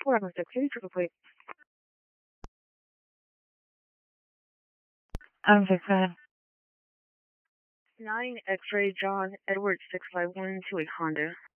406, can you triple plate? I don't think so. 9 X-ray John Edward 651 to a Honda.